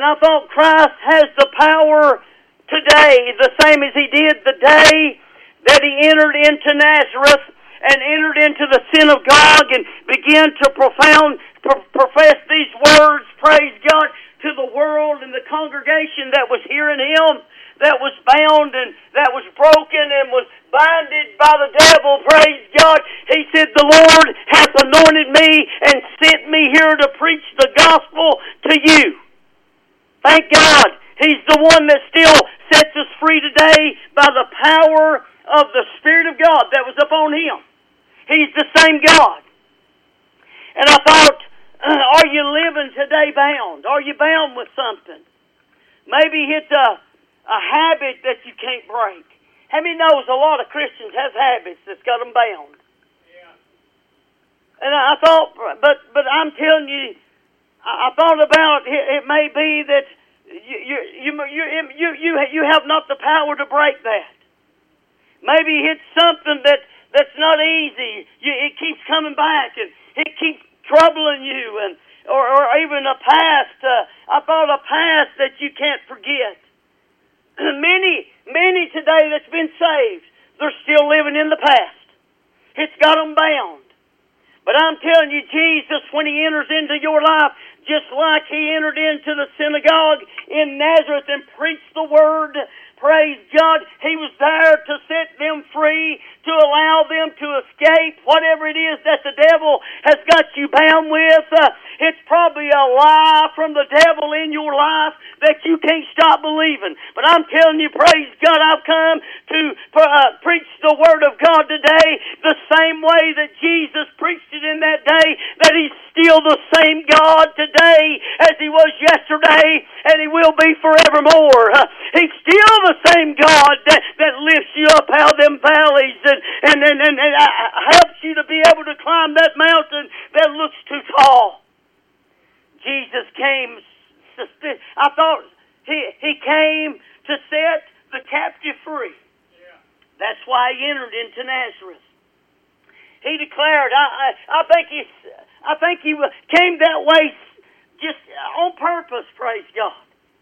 And I thought Christ has the power today, the same as He did the day that He entered into Nazareth and entered into the synagogue and began to profess these words, praise God, to the world and the congregation that was hearing Him, that was bound and that was broken and was binded by the devil, praise God. He said, the Lord hath anointed me and sent me here to preach the gospel to you. Thank God. He's the one that still sets us free today by the power of the Spirit of God that was upon Him. He's the same God. And I thought, are you living today bound? Are you bound with something? Maybe it's a habit that you can't break. How many knows a lot of Christians have habits that's got them bound? Yeah. And I thought, but I'm telling you, I thought about it may be that you have not the power to break that. Maybe it's something that's not easy. It keeps coming back and it keeps troubling you, and or even a past. I thought a past that you can't forget. Many today that's been saved, they're still living in the past. It's got them bound. But I'm telling you, Jesus, when He enters into your life, just like He entered into the synagogue in Nazareth and preached the Word, praise God, He was there to set them free, to allow them to escape whatever it is that the devil has got you bound with. It's probably a lie from the devil in your life that you can't stop believing. But I'm telling you, praise God, I've come to preach the Word of God today the same way that Jesus preached it in that day, that He's still the same God today as He was yesterday, and He will be forevermore. He's still the same God that lifts you up out of them valleys and helps you to be able to climb that mountain that looks too tall. Jesus came, I thought He came to set the captive free. Yeah. That's why He entered into Nazareth. He declared, I think he came that way just on purpose, praise God.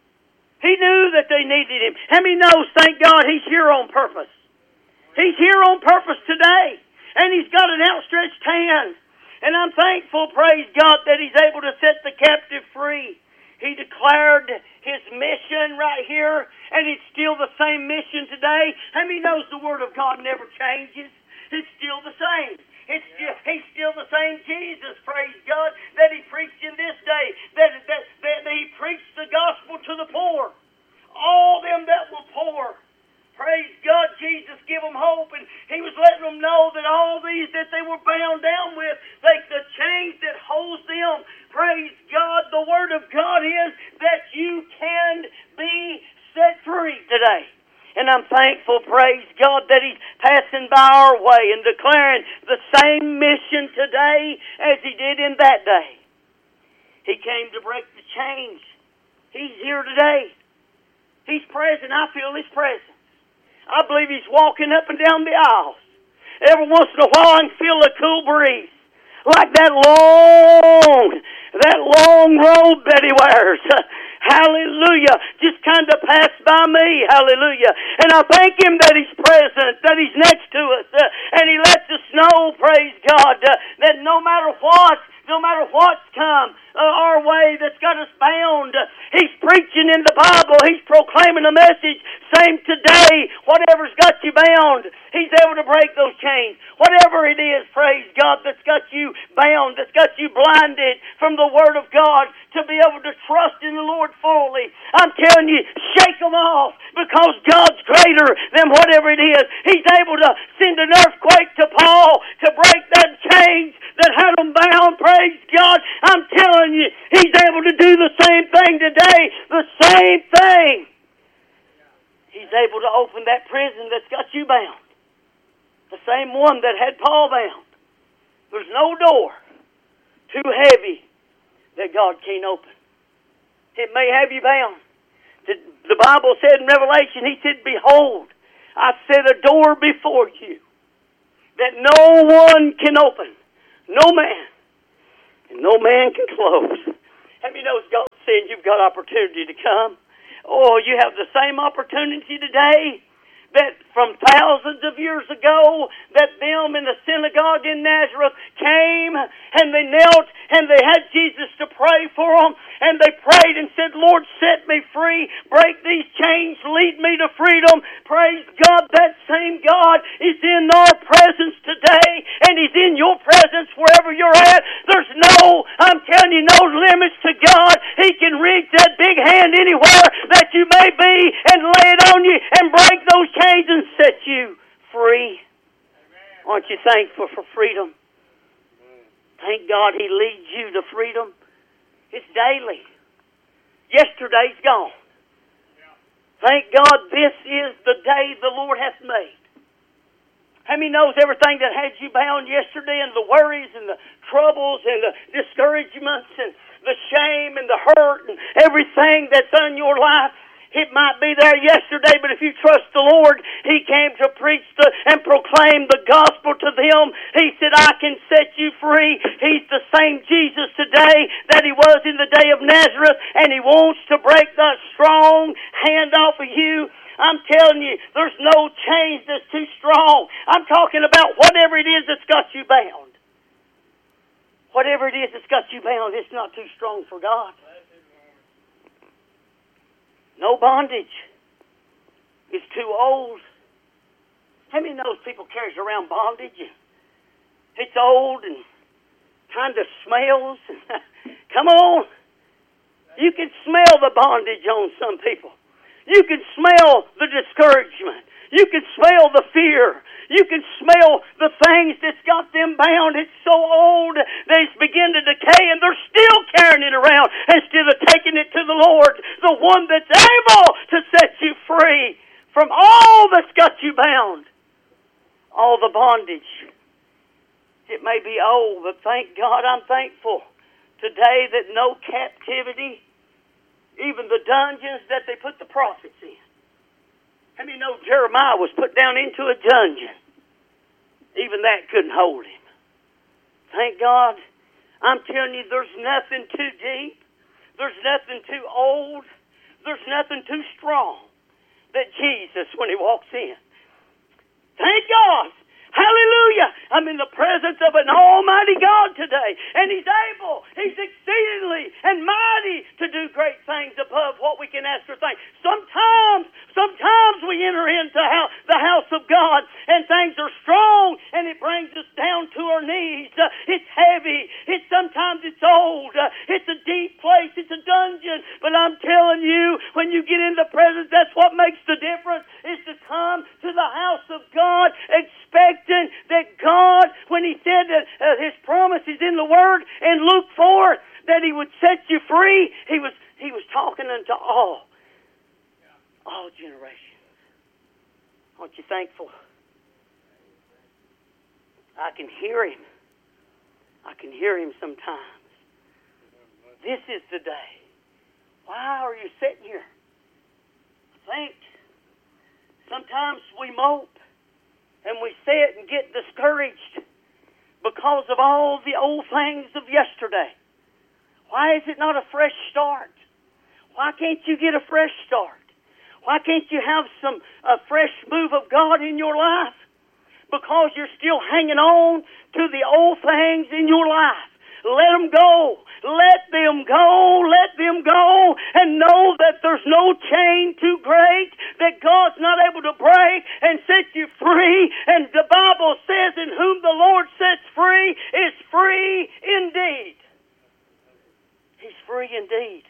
He knew that they needed Him. How many knows, thank God, He's here on purpose? He's here on purpose today. And He's got an outstretched hand. And I'm thankful, praise God, that He's able to set the captive free. He declared His mission right here, and it's still the same mission today. How many knows the Word of God never changes? It's still the same. He's still the same Jesus, praise God, that He preached in this day, that He preached the gospel to the poor. All them that were poor. Praise God, Jesus give them hope, and He was letting them know that all these that they were bound down with, the chains that holds them, praise God, the Word of God is that you can be set free today. And I'm thankful, praise God, that He's passing by our way and declaring the same mission today as He did in that day. He came to break the chains. He's here today. He's present. I feel His presence. I believe He's walking up and down the aisles. Every once in a while I can feel a cool breeze. Like that long robe that He wears. Hallelujah. Just kind of passed by me. Hallelujah. And I thank Him that He's present, that He's next to us. And He lets us know, praise God, that no matter what's come our way that's got us bound, He's preaching in the Bible. He's proclaiming a message saying today, whatever's got you bound, He's able to break those chains. Whatever it is, praise God, that's got you bound, that's got you blinded from the Word of God to be able to trust in the Lord fully. I'm telling you, shake them off because God's greater than whatever it is. He's able to send an earthquake to Paul to break that chains that had them bound, praise God. I'm telling you, He's able to do the same thing today. The same thing. He's able to open that prison that's got you bound. The same one that had Paul bound. There's no door too heavy that God can't open. It may have you bound. The Bible said in Revelation, He said, behold, I set a door before you that no one can open. No man. And no man can close. How many knows God saying you've got opportunity to come. Oh, you have the same opportunity today that from thousands of years ago that them in the synagogue in Nazareth came and they knelt and they had Jesus to pray for them, and they prayed and said, Lord, set me free, break these chains, lead me to freedom. Praise God, that same God is in our presence today, and He's in your presence wherever you're at. There's I'm telling you, no limits to God. He can reach that big hand anywhere that you may be and lay it on you and break those chains and set you free. Amen. Aren't you thankful for freedom? Amen. Thank God He leads you to freedom. It's daily. Yesterday's gone. Yeah. Thank God this is the day the Lord hath made. How many knows everything that had you bound yesterday, and the worries and the troubles and the discouragements and the shame and the hurt and everything that's on your life? It might be there yesterday, but if you trust the Lord, He came to preach and proclaim the gospel to them. He said, I can set you free. He's the same Jesus today that He was in the day of Nazareth, and He wants to break that strong hand off of you. I'm telling you, there's no chains that's too strong. I'm talking about whatever it is that's got you bound. Whatever it is that's got you bound, it's not too strong for God. No bondage is too old. How many knows people carries around bondage? It's old and kind of smells. Come on. You can smell the bondage on some people. You can smell the discouragement. You can smell the fear. You can smell the things that's got them bound. It's so old that it's beginning to decay, and they're still carrying it around instead of taking it to the Lord, the one that's able to set you free from all that's got you bound, all the bondage. It may be old, but thank God, I'm thankful today that no captivity, even the dungeons that they put the prophets in. How many know Jeremiah was put down into a dungeon? Even that couldn't hold him. Thank God. I'm telling you, there's nothing too deep. There's nothing too old. There's nothing too strong that Jesus, when He walks in. Thank God. Hallelujah. I'm in the presence of an almighty God today, and He's able. He's exceedingly and mighty to do great things above what we can ask or think. Sometimes we enter into the house of God, and things are strong, and it brings us down to our knees. It's heavy. Sometimes it's old. It's a deep place. It's a dungeon. But I'm telling you, when you get in the presence, that's what makes the difference, is to come to the house of God expecting that God, when He said that His promise is in the Word in Luke 4, that He would set you free, He was talking unto all generations. Aren't you thankful? I can hear Him. I can hear Him sometimes. This is the day. Why are you sitting here? Think. Sometimes we mope and we sit and get discouraged because of all the old things of yesterday. Why is it not a fresh start? Why can't you get a fresh start? Why can't you have a fresh move of God in your life? Because you're still hanging on to the old things in your life. Let them go. Let them go. Let them go. And know that there's no chain too great that God's not able to break and set you free. And the Bible says, in whom the Lord sets free is free indeed. He's free indeed.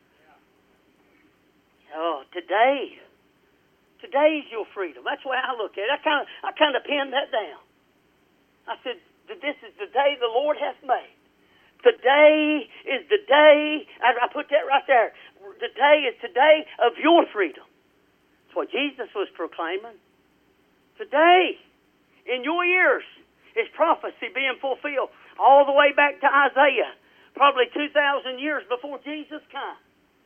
Oh, today's your freedom. That's the way I look at it. I kind of pinned that down. I said, this is the day the Lord hath made. Today is the day, I put that right there. Today is the day of your freedom. That's what Jesus was proclaiming. Today, in your ears, is prophecy being fulfilled all the way back to Isaiah, probably 2,000 years before Jesus came.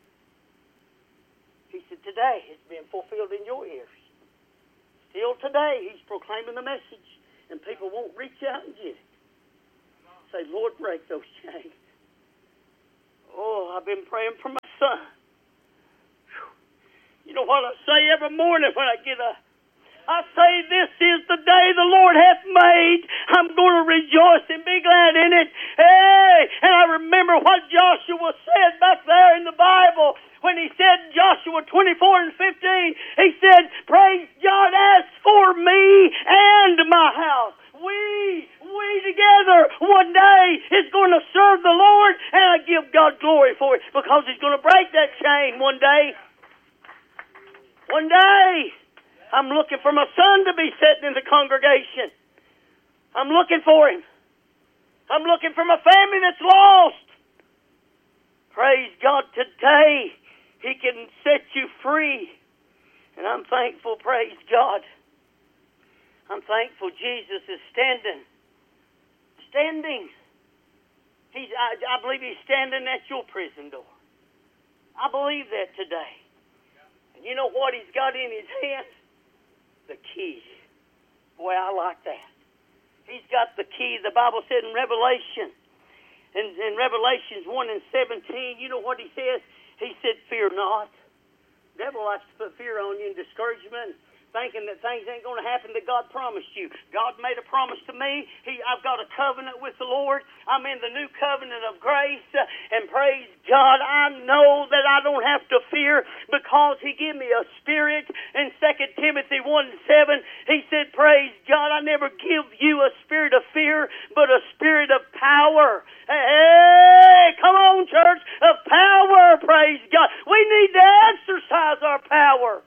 He said, today it's being fulfilled in your ears. Still today, He's proclaiming the message, and people won't reach out and get it. Say, Lord, break those chains. Oh, I've been praying for my son. You know what I say every morning when I get up? I say, this is the day the Lord hath made. I'm going to rejoice and be glad in it. Hey, and I remember what Joshua said back there in the Bible when he said, Joshua 24 and 15, he said, praise God, as for me and my house. We together one day is going to serve the Lord, and I give God glory for it because He's going to break that chain one day. One day. I'm looking for my son to be sitting in the congregation. I'm looking for him. I'm looking for my family that's lost. Praise God, today He can set you free. And I'm thankful, praise God. I'm thankful Jesus is standing. Standing. I believe He's standing at your prison door. I believe that today. And you know what He's got in His hand? The key. Boy, I like that. He's got the key. The Bible said in Revelation, in Revelations 1 and 17, you know what He says? He said, fear not. The devil likes to put fear on you and discouragement, thinking that things ain't going to happen that God promised you. God made a promise to me. I've got a covenant with the Lord. I'm in the new covenant of grace. And praise God, I know that I don't have to fear because He gave me a spirit. In 2 Timothy 1 and 7, He said, praise God, I never give you a spirit of fear, but a spirit of power. Hey, come on, church, of power, praise God. We need to exercise our power.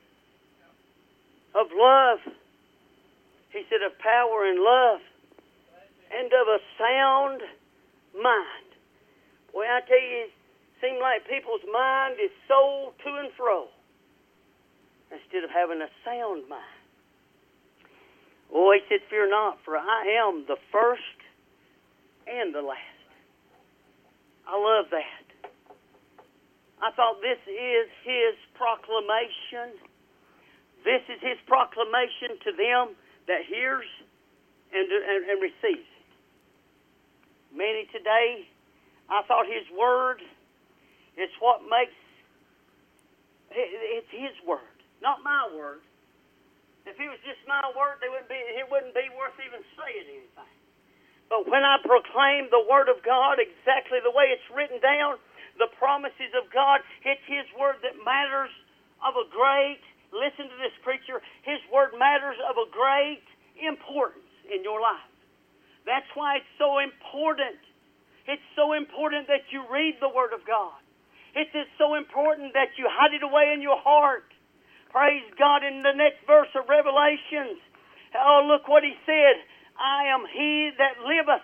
Of love. He said of power and love. And of a sound mind. Boy, I tell you, it seems like people's mind is so to and fro instead of having a sound mind. Oh, He said, fear not, for I am the first and the last. I love that. I thought this is His proclamation. This is His proclamation to them that hears and receives it. Many today, I thought His Word is what makes, it's His Word, not my Word. If it was just my Word, it wouldn't be worth even saying anything. But when I proclaim the Word of God exactly the way it's written down, the promises of God, it's His Word that matters of a great, listen to this, preacher, His Word matters of a great importance in your life. That's why it's so important. It's so important that you read the Word of God. It is so important that you hide it away in your heart. Praise God. In the next verse of Revelations, oh, look what He said. I am He that liveth.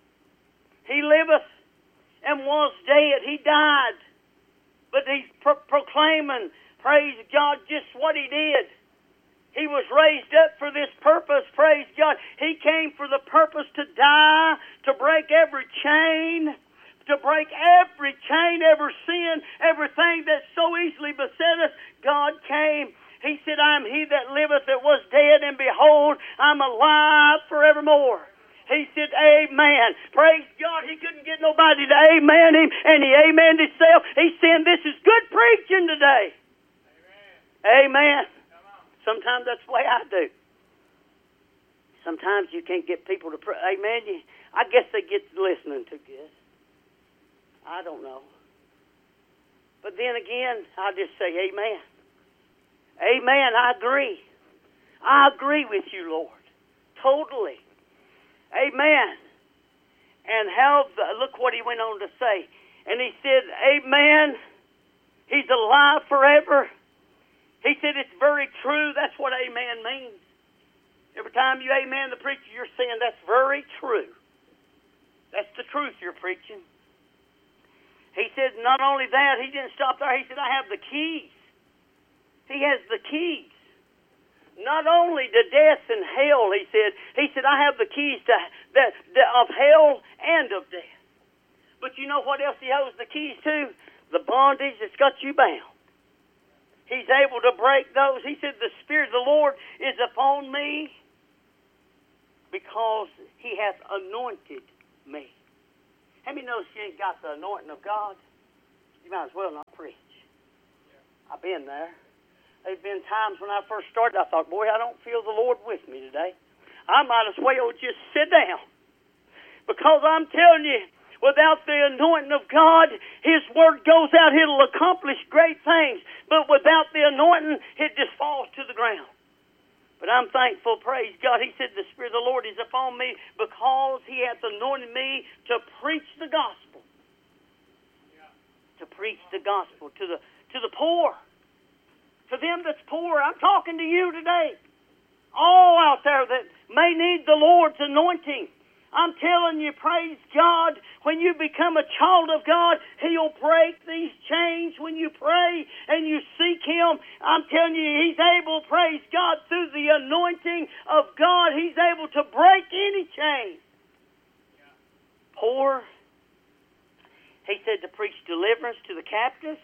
He liveth and was dead. He died. But He's proclaiming, praise God, just what He did. He was raised up for this purpose, praise God. He came for the purpose to die, to break every chain, every sin, everything that so easily beset us. God came. He said, I am He that liveth, that was dead, and behold, I'm alive forevermore. He said, amen. Praise God. He couldn't get nobody to amen Him, and He amened Himself. He's saying, this is good preaching today. Amen. Sometimes that's the way I do. Sometimes you can't get people to pray. Amen. I guess they get listening too good. I don't know. But then again, I just say amen. Amen. I agree. I agree with you, Lord. Totally. Amen. And look what He went on to say. And He said, amen. He's alive forever. He said it's very true. That's what amen means. Every time you amen the preacher, you're saying that's very true. That's the truth you're preaching. He said not only that, He didn't stop there. He said, I have the keys. He has the keys. Not only to death and hell, He said, I have the keys of hell and of death. But you know what else He holds the keys to? The bondage that's got you bound. He's able to break those. He said, the Spirit of the Lord is upon me because He hath anointed me. How many knows you ain't got the anointing of God? you might as well not preach. I've been there. There's been times when I first started, I thought, boy, I don't feel the Lord with me today. I might as well just sit down. Because I'm telling you, without the anointing of God, His Word goes out, it'll accomplish great things. But without the anointing, it just falls to the ground. But I'm thankful, praise God. He said, the Spirit of the Lord is upon me because He hath anointed me to preach the gospel. Yeah. To preach the gospel to the poor. To them that's poor. I'm talking to you today. All out there that may need the Lord's anointing. I'm telling you, praise God, when you become a child of God, He'll break these chains when you pray and you seek Him. I'm telling you, He's able, praise God, through the anointing of God, He's able to break any chain. Yeah. Poor, He said to preach deliverance to the captive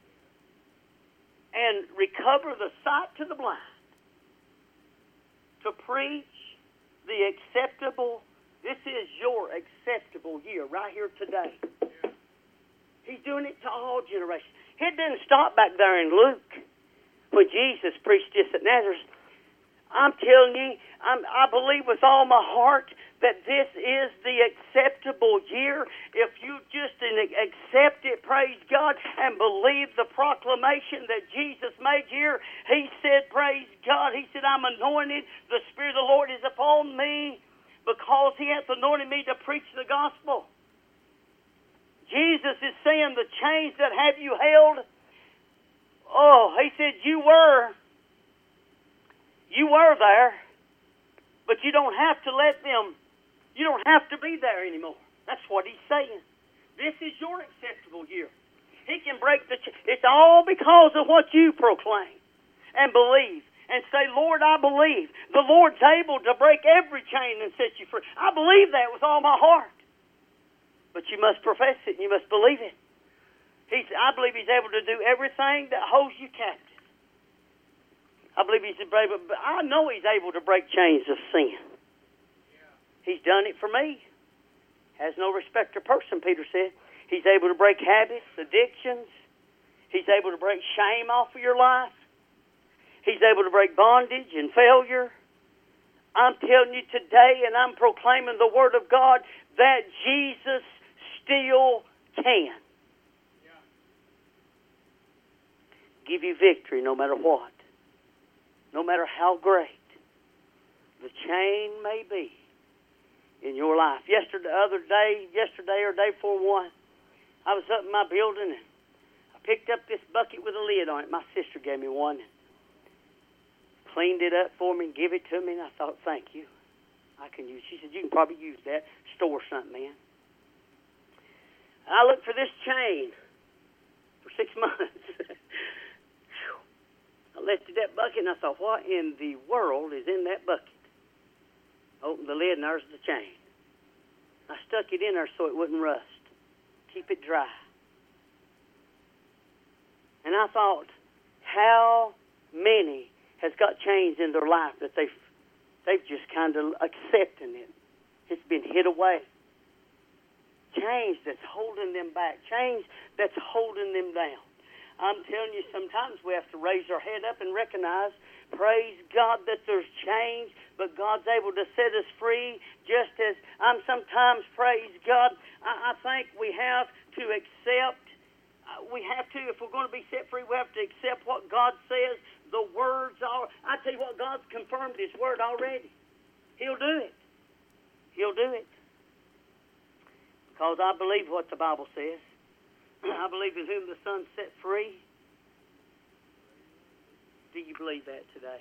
and recover the sight to the blind. To preach the acceptable. This is your acceptable year right here today. Yeah. He's doing it to all generations. It didn't stop back there in Luke when Jesus preached this at Nazareth. I'm telling you, I believe with all my heart that this is the acceptable year. If you just accept it, praise God, and believe the proclamation that Jesus made here, He said, praise God, He said, I'm anointed. The Spirit of the Lord is upon me, because He hath anointed me to preach the gospel. Jesus is saying the chains that have you held, He said you were there, but you don't have to let them, you don't have to be there anymore. That's what He's saying. This is your acceptable year. He can break the chains. It's all because of what you proclaim and believe. And say, Lord, I believe. The Lord's able to break every chain and set you free. I believe that with all my heart. But you must profess it and you must believe it. I believe He's able to do everything that holds you captive. I believe He's able, but I know He's able to break chains of sin. Yeah. He's done it for me. Has no respect to person, Peter said. He's able to break habits, addictions. He's able to break shame off of your life. He's able to break bondage and failure. I'm telling you today, and I'm proclaiming the Word of God, that Jesus still can. Yeah. Give you victory no matter what. No matter how great the chain may be in your life. Yesterday or day before one, I was up in my building and I picked up this bucket with a lid on it. My sister gave me one. Cleaned it up for me and give it to me, and I thought, thank you. I can use it. She said, you can probably use that. Store something in. And I looked for this chain for 6 months. I lifted that bucket, and I thought, what in the world is in that bucket? Opened the lid, and there's the chain. I stuck it in there so it wouldn't rust. Keep it dry. And I thought, how many has got chains in their life that they've just kind of accepting it. It's been hid away. Chains that's holding them back. Chains that's holding them down. I'm telling you, sometimes we have to raise our head up and recognize, praise God, that there's chains, but God's able to set us free. Just as I'm sometimes, praise God, I think we have to accept. We have to, if we're going to be set free, we have to accept what God says. The words are, I tell you what, God's confirmed His Word already. He'll do it. He'll do it. Because I believe what the Bible says. I believe in whom the Son set free. Do you believe that today?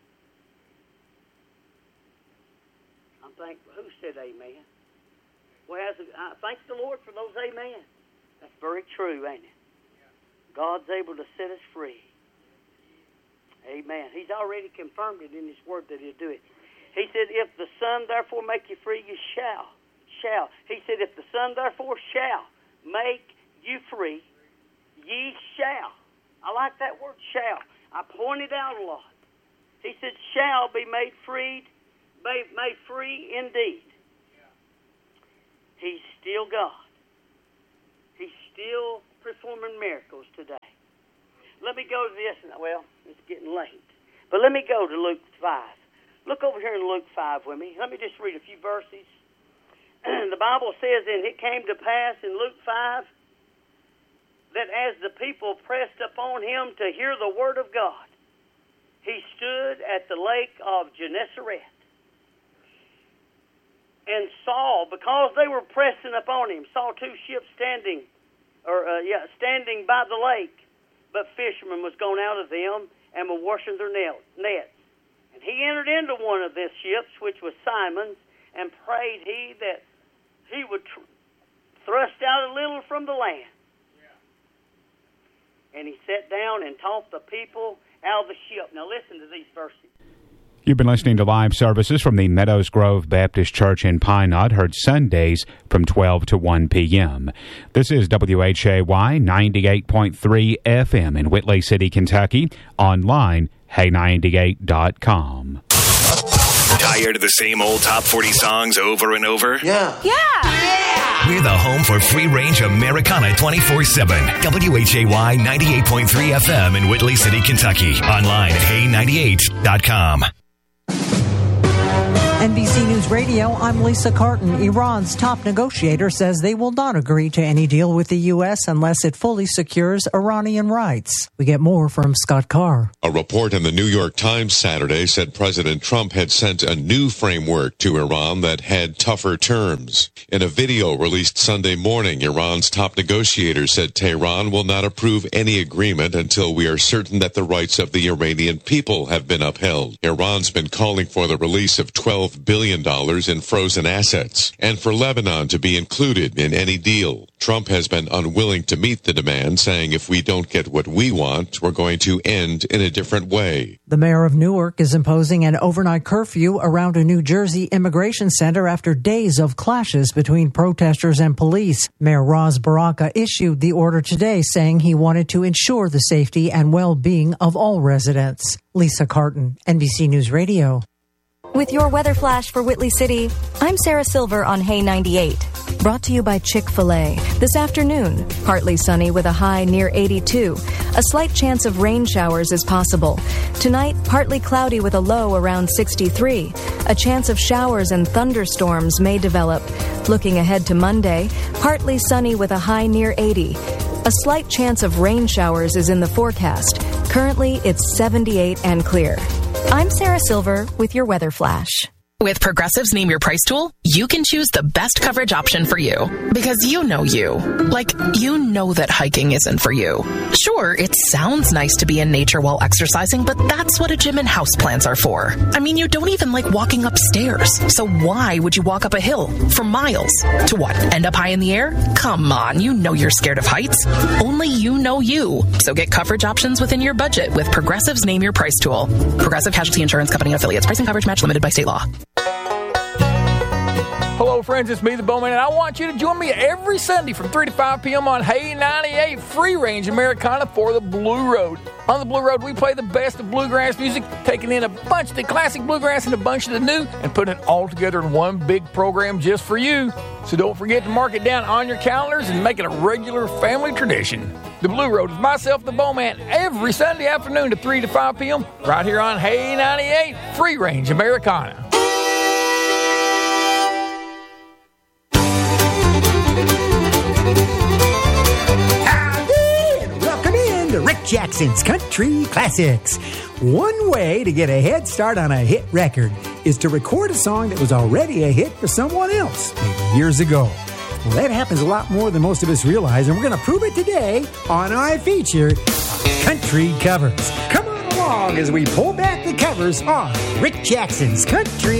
I'm thankful. Who said amen? Well, I thank the Lord for those amen. That's very true, ain't it? God's able to set us free. Amen. He's already confirmed it in His Word that He'll do it. He said, if the Son therefore make you free, you shall. He said, if the Son therefore shall make you free, ye shall. I like that word, shall. I pointed out a lot. He said, shall be made free indeed. Yeah. He's still God. He's still performing miracles today. Let me go to this. Well, it's getting late. But let me go to Luke 5. Look over here in Luke 5 with me. Let me just read a few verses. The Bible says, and it came to pass in Luke 5 that as the people pressed upon him to hear the word of God, he stood at the lake of Gennesaret and saw, because they were pressing upon him, saw two ships standing by the lake, but fishermen was gone out of them and were washing their nets. And he entered into one of these ships, which was Simon's, and prayed he that he would thrust out a little from the land. Yeah. And he sat down and taught the people out of the ship. Now listen to these verses. You've been listening to live services from the Meadows Grove Baptist Church in Pine Knot, heard Sundays from 12 to 1 p.m. This is WHAY 98.3 FM in Whitley City, Kentucky. Online, hey98.com. Tired of the same old top 40 songs over and over? Yeah. We're the home for free-range Americana 24/7. WHAY 98.3 FM in Whitley City, Kentucky. Online at hey98.com. NBC News Radio, I'm Lisa Carton. Iran's top negotiator says they will not agree to any deal with the U.S. unless it fully secures Iranian rights. We get more from Scott Carr. A report in the New York Times Saturday said President Trump had sent a new framework to Iran that had tougher terms. In a video released Sunday morning, Iran's top negotiator said Tehran will not approve any agreement until we are certain that the rights of the Iranian people have been upheld. Iran's been calling for the release of $12 billion in frozen assets, and for Lebanon to be included in any deal. Trump has been unwilling to meet the demand, saying if we don't get what we want, we're going to end in a different way. The mayor of Newark is imposing an overnight curfew around a New Jersey immigration center after days of clashes between protesters and police. Mayor Ras Baraka issued the order today, saying he wanted to ensure the safety and well-being of all residents. Lisa Carton, NBC News Radio. With your weather flash for Whitley City, I'm Sarah Silver on Hey 98. Brought to you by Chick-fil-A. This afternoon, partly sunny with a high near 82. A slight chance of rain showers is possible. Tonight, partly cloudy with a low around 63. A chance of showers and thunderstorms may develop. Looking ahead to Monday, partly sunny with a high near 80. A slight chance of rain showers is in the forecast. Currently, it's 78 and clear. I'm Sarah Silver with your weather flash. With Progressive's Name Your Price tool, you can choose the best coverage option for you. Because you know you. Like, you know that hiking isn't for you. Sure, it sounds nice to be in nature while exercising, but that's what a gym and houseplants are for. I mean, you don't even like walking upstairs. So why would you walk up a hill for miles? To what, end up high in the air? Come on, you know you're scared of heights. Only you know you. So get coverage options within your budget with Progressive's Name Your Price tool. Progressive Casualty Insurance Company affiliates. Pricing coverage match limited by state law. Hello, friends. It's me, the Bowman, and I want you to join me every Sunday from 3 to 5 p.m. on Hey 98 Free Range Americana for the Blue Road. On the Blue Road, we play the best of bluegrass music, taking in a bunch of the classic bluegrass and a bunch of the new, and putting it all together in one big program just for you. So don't forget to mark it down on your calendars and make it a regular family tradition. The Blue Road with myself, the Bowman, every Sunday afternoon to 3 to 5 p.m. right here on Hey 98 Free Range Americana. Rick Jackson's Country Classics. One way to get a head start on a hit record is to record a song that was already a hit for someone else, maybe years ago. Well, that happens a lot more than most of us realize, and we're going to prove it today on our feature, Country Covers. Come on along as we pull back the covers on Rick Jackson's Country